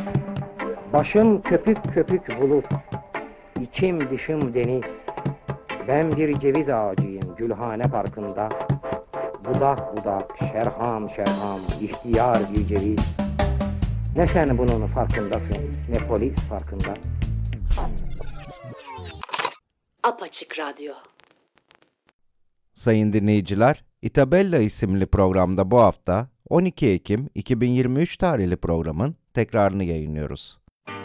Başım köpük köpük bulut, içim dışım deniz. Ben bir ceviz ağacıyım Gülhane Parkı'nda. Budak budak, şerham şerham, ihtiyar bir ceviz. Ne sen bunun farkındasın, ne polis farkında. Apaçık Radyo. Sayın dinleyiciler, Itabella isimli programda bu hafta 12 Ekim 2023 tarihli programın tekrarını yayınlıyoruz.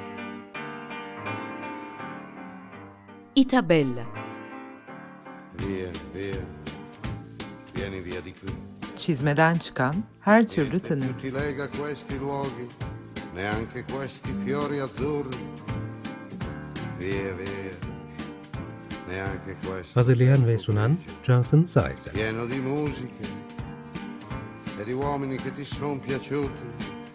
Itabella. Via, via, vieni via di qui. Çizmeden çıkan her türlü Niente tanı. più ti lega questi luoghi, neanche questi fiori azzurri. Via, via, neanche questi. Hazırlayan ve sunan Cansın Sağeser. Pieno di musiche e di uomini che ti son piaciuti.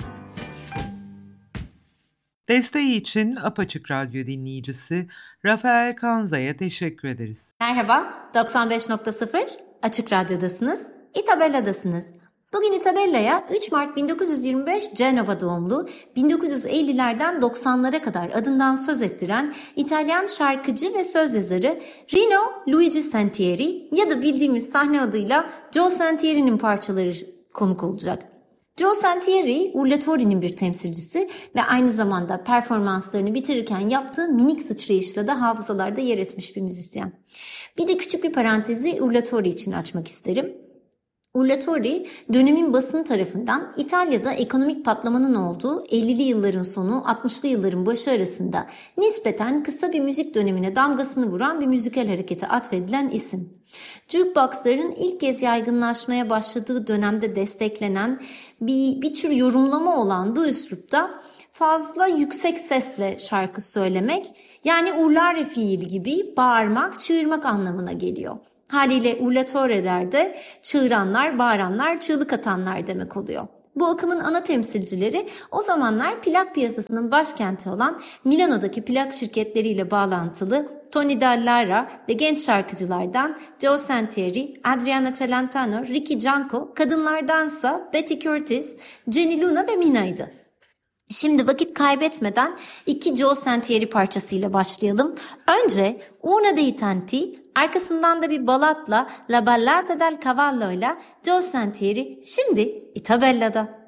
Desteği için Apaçık Radyo dinleyicisi Rafael Kanza'ya teşekkür ederiz. Merhaba, 95.0 Açık Radyo'dasınız, Itabella'dasınız. Bugün Itabella'ya 3 Mart 1925 Cenova doğumlu, 1950'lerden 90'lara kadar adından söz ettiren İtalyan şarkıcı ve söz yazarı Rino Luigi Sentieri ya da bildiğimiz sahne adıyla Joe Sentieri'nin parçaları konuk olacak. Joe Sentieri, Urlatori'nin bir temsilcisi ve aynı zamanda performanslarını bitirirken yaptığı minik sıçrayışla da hafızalarda yer etmiş bir müzisyen. Bir de küçük bir parantezi Urlatori için açmak isterim. Urlatori, dönemin basın tarafından İtalya'da ekonomik patlamanın olduğu 50'li yılların sonu 60'lı yılların başı arasında nispeten kısa bir müzik dönemine damgasını vuran bir müzikal harekete atfedilen isim. Jukebox'ların ilk kez yaygınlaşmaya başladığı dönemde desteklenen bir tür yorumlama olan bu üslupta fazla yüksek sesle şarkı söylemek, yani urlare fiili gibi bağırmak, çığırmak anlamına geliyor. Haliyle urlatore'lerde çığıranlar, bağıranlar, çığlık atanlar demek oluyor. Bu akımın ana temsilcileri o zamanlar plak piyasasının başkenti olan Milano'daki plak şirketleriyle bağlantılı Tony Dallara ve genç şarkıcılardan Joe Sentieri, Adriana Celentano, Ricky Janko, kadınlardansa Betty Curtis, Jenny Luna ve Mina'ydı. Şimdi vakit kaybetmeden iki Joe Sentieri parçasıyla başlayalım. Önce Una dei Tanti, arkasından da bir balatla La Ballata del Cavallo'yla Joe Sentieri şimdi Itabella'da.